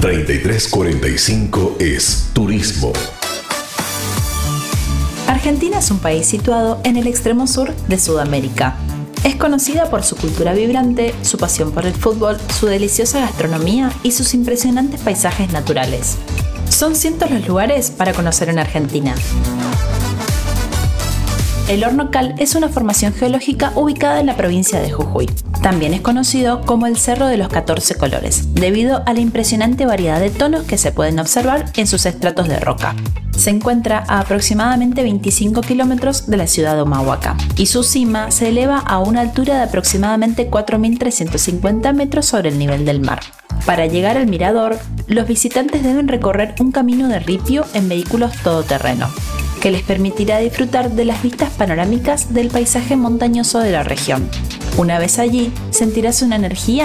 3345 es Turismo. Argentina es un país situado en el extremo sur de Sudamérica. Es conocida por su cultura vibrante, su pasión por el fútbol, su deliciosa gastronomía y sus impresionantes paisajes naturales. Son cientos los lugares para conocer en Argentina. El Horno Cal es una formación geológica ubicada en la provincia de Jujuy. También es conocido como el Cerro de los 14 Colores, debido a la impresionante variedad de tonos que se pueden observar en sus estratos de roca. Se encuentra a aproximadamente 25 kilómetros de la ciudad de Humahuaca y su cima se eleva a una altura de aproximadamente 4.350 metros sobre el nivel del mar. Para llegar al mirador, los visitantes deben recorrer un camino de ripio en vehículos todoterreno, que les permitirá disfrutar de las vistas panorámicas del paisaje montañoso de la región. Una vez allí, sentirás una energía